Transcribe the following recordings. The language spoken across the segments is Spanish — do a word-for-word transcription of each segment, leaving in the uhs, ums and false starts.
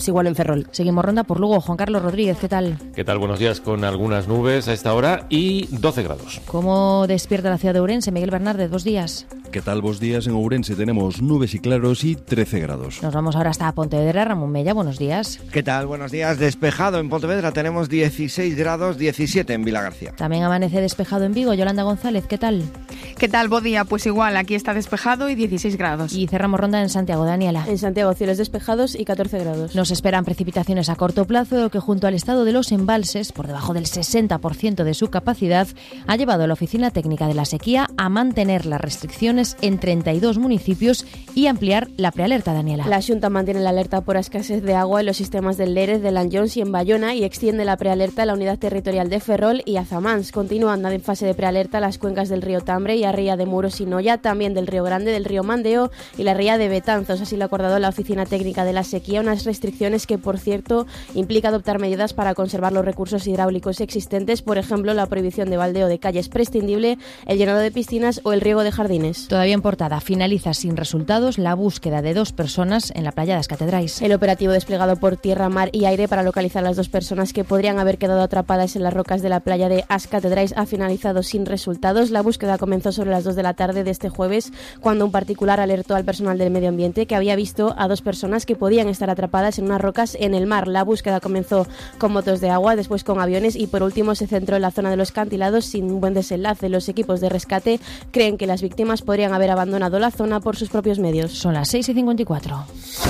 Igual en Ferrol. Seguimos ronda por Lugo. Juan Carlos Rodríguez, ¿qué tal? ¿Qué tal? Buenos días, con algunas nubes a esta hora y doce grados. ¿Cómo despierta la ciudad de Ourense? Miguel Bernárdez, dos días. ¿Qué tal? Buenos días. En Ourense tenemos nubes y claros y trece grados. Nos vamos ahora hasta Pontevedra. Ramón Mella, buenos días. ¿Qué tal? Buenos días. Despejado en Pontevedra tenemos dieciséis grados, diecisiete en Vilagarcía. También amanece despejado en Vigo. Yolanda González, ¿qué tal? ¿Qué tal? Buen día. Pues igual, aquí está despejado y dieciséis grados. Y cerramos ronda en Santiago. Daniela. En Santiago, cielos despejados y catorce grados. Nos esperan precipitaciones a corto plazo, que junto al estado de los embalses, por debajo del sesenta por ciento de su capacidad, ha llevado a la Oficina Técnica de la Sequía a mantener las restricciones en treinta y dos municipios y ampliar la prealerta, Daniela. La Xunta mantiene la alerta por escasez de agua en los sistemas del Lérez, de Lanllons y en Bayona y extiende la prealerta a la unidad territorial de Ferrol y a Zamans. Continúan en fase de prealerta las cuencas del río Tambre y a ría de Muros y Noya, también del río Grande, del río Mandeo y la ría de Betanzos. Así lo ha acordado la Oficina Técnica de la Sequía, unas restricciones que, por cierto, implica adoptar medidas para conservar los recursos hidráulicos existentes, por ejemplo, la prohibición de baldeo de calles prescindible, el llenado de piscinas o el riego de jardines. Todavía en portada, finaliza sin resultados la búsqueda de dos personas en la playa de As Catedrais. El operativo desplegado por tierra, mar y aire para localizar a las dos personas que podrían haber quedado atrapadas en las rocas de la playa de As Catedrais ha finalizado sin resultados. La búsqueda comenzó sobre las dos de la tarde de este jueves, cuando un particular alertó al personal del medio ambiente que había visto a dos personas que podían estar atrapadas en unas rocas en el mar. La búsqueda comenzó con motos de agua, después con aviones y por último se centró en la zona de los cantilados sin un buen desenlace. Los equipos de rescate creen que las víctimas podrían haber abandonado la zona por sus propios medios. Son las seis y cincuenta y cuatro.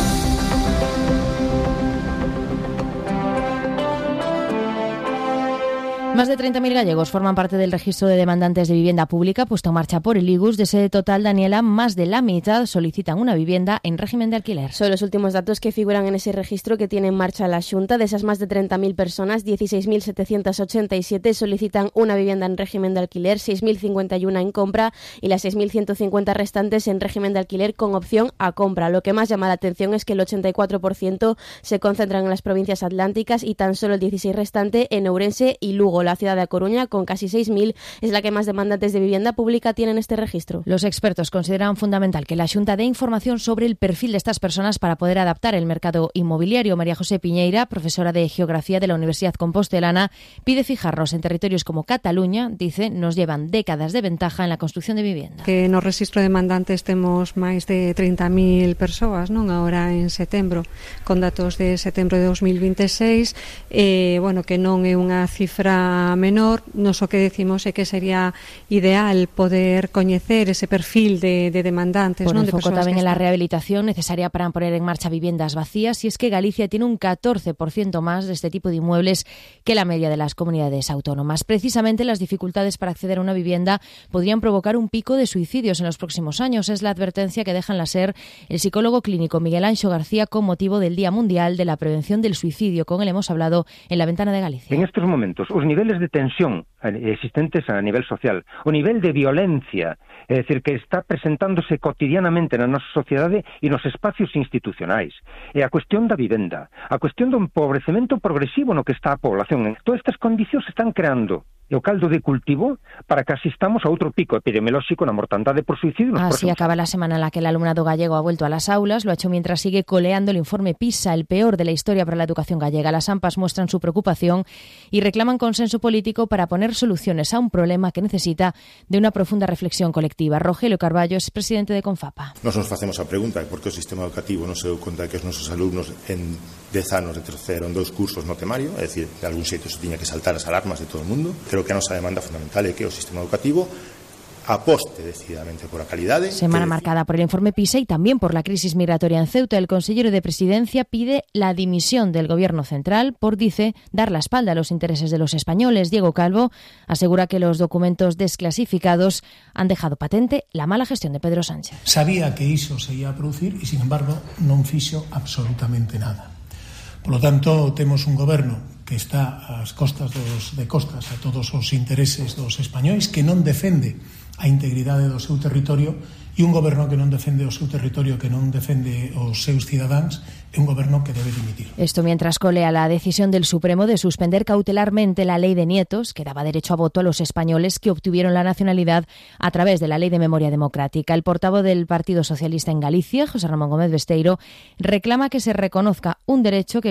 Más de treinta mil gallegos forman parte del registro de demandantes de vivienda pública puesto en marcha por el I G U S. De ese total, Daniela, más de la mitad solicitan una vivienda en régimen de alquiler. Son los últimos datos que figuran en ese registro que tiene en marcha la Xunta. De esas más de treinta mil personas, dieciséis mil setecientos ochenta y siete solicitan una vivienda en régimen de alquiler, seis mil cincuenta y uno en compra y las seis mil ciento cincuenta restantes en régimen de alquiler con opción a compra. Lo que más llama la atención es que el ochenta y cuatro por ciento se concentran en las provincias atlánticas y tan solo el dieciséis por ciento restante en Ourense y Lugo. La ciudad de A Coruña, con casi seis mil, es la que más demandantes de vivienda pública tiene en este registro. Los expertos consideran fundamental que la Xunta dé información sobre el perfil de estas personas para poder adaptar el mercado inmobiliario. María José Piñeira, profesora de Geografía de la Universidad Compostelana, pide fijarnos en territorios como Cataluña, dice, nos llevan décadas de ventaja en la construcción de vivienda. Que no registro de demandantes temos máis de treinta mil persoas, non? Agora en setembro, con datos de setembro de dos mil veintiséis, eh, bueno, que non é unha cifra menor, nos o que decimos é que sería ideal poder coñecer ese perfil de, de demandantes. Por ¿no? un de foco también en la están... rehabilitación necesaria para poner en marcha viviendas vacías, y es que Galicia tiene un catorce por ciento más de este tipo de inmuebles que la media de las comunidades autónomas. Precisamente las dificultades para acceder a una vivienda podrían provocar un pico de suicidios en los próximos años. Es la advertencia que deja en la SER el psicólogo clínico Miguel Anxo García con motivo del Día Mundial de la Prevención del Suicidio. Con él hemos hablado en La Ventana de Galicia. En estos momentos, os niveles de tensión existentes a nivel social, o nivel de violencia, é dicir, que está presentándose cotidianamente na nosa sociedade e nos espacios institucionais. E a cuestión da vivenda, a cuestión do empobrecemento progresivo no que está a población. Todas estas condicións están creando o caldo de cultivo para que asistamos a outro pico epidemiolóxico na mortandade por suicidio. Así acaba la semana en la que el alumnado gallego ha vuelto a las aulas. Lo ha hecho mientras sigue coleando el informe PISA, el peor de la historia para la educación gallega. Las AMPAs muestran su preocupación y reclaman consenso político para poner soluciones a un problema que necesita de una profunda reflexión colectiva. Rogelio Carballo es presidente de Confapa. Nos nos facemos a pregunta por que o sistema educativo non se deu conta que os nosos alumnos en dez anos de terceiro en dous cursos no temario, é dicir, de algún xeito se tiña que saltar as alarmas de todo o mundo. Creo que a nosa demanda fundamental é que o sistema educativo aposte decididamente por a calidade. Semana que... marcada por el informe PISA y también por la crisis migratoria en Ceuta. El consejero de Presidencia pide la dimisión del Gobierno central por, dice, dar la espalda a los intereses de los españoles. Diego Calvo asegura que los documentos desclasificados han dejado patente la mala gestión de Pedro Sánchez. Sabía que iso se ia a producir e, sin embargo, non fixo absolutamente nada. Por lo tanto, temos un goberno que está ás costas dos, de costas a todos os intereses dos españois, que non defende a integridade do seu territorio, e un goberno que non defende o seu territorio, que non defende os seus cidadáns, é un goberno que debe dimitir. Esto mientras colea la decisión del Supremo de suspender cautelarmente la ley de nietos, que daba derecho a voto a los españoles que obtuvieron la nacionalidad a través de la Ley de Memoria Democrática. El portavoz del Partido Socialista en Galicia, José Ramón Gómez Besteiro, reclama que se reconozca un derecho que